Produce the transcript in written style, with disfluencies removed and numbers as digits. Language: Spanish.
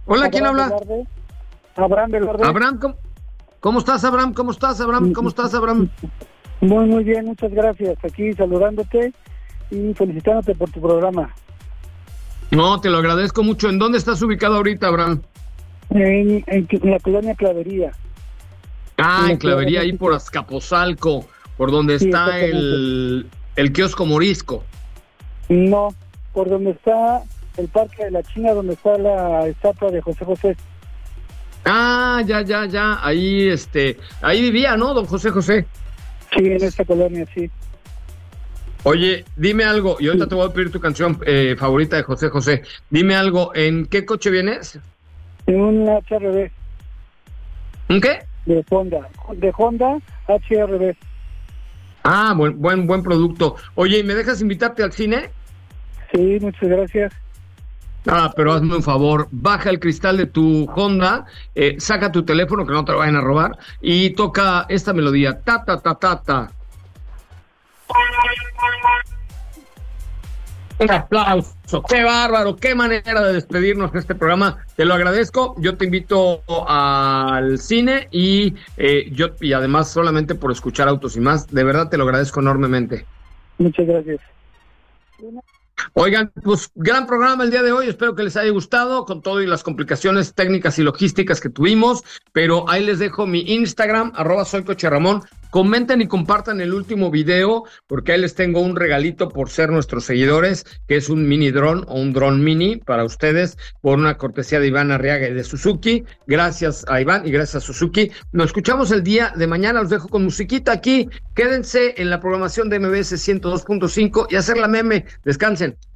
Hola, ¿quién habla? Abraham Velarde. Abraham, ¿cómo estás, Abraham? ¿Cómo estás, Abraham? ¿Cómo estás, Abraham? Muy bien, muchas gracias. Aquí saludándote y felicitándote por tu programa. No, te lo agradezco mucho. ¿En dónde estás ubicado ahorita, Abraham? En la colonia Clavería. En Clavería, ahí por Azcapotzalco, por donde Sí, está el kiosco Morisco. No, por donde está el Parque de la China, donde está la estatua de José José. Ya. Ahí vivía, ¿no, don José José? Sí, en esta colonia, sí. Oye, dime algo, y ahorita te voy a pedir tu canción favorita de José José. Dime algo, ¿en qué coche vienes? En un HRV. ¿En qué? De Honda HRV. Buen producto. Oye, ¿y me dejas invitarte al cine? Sí, muchas gracias. Pero hazme un favor, baja el cristal de tu Honda, saca tu teléfono, que no te lo vayan a robar, y toca esta melodía, ta, ta, ta, ta, ta. Un aplauso, qué bárbaro, qué manera de despedirnos de este programa, te lo agradezco, yo te invito al cine y además solamente por escuchar Autos y Más, de verdad te lo agradezco enormemente. Muchas gracias. Oigan, pues gran programa el día de hoy, espero que les haya gustado con todo y las complicaciones técnicas y logísticas que tuvimos, pero ahí les dejo mi Instagram, @soycocheramón, comenten y compartan el último video, porque ahí les tengo un regalito por ser nuestros seguidores, que es un mini dron o un dron mini para ustedes, por una cortesía de Iván Arriaga y de Suzuki. Gracias a Iván y gracias a Suzuki. Nos escuchamos el día de mañana, los dejo con musiquita aquí, quédense en la programación de MBS 102.5 y hacer la meme, descansen.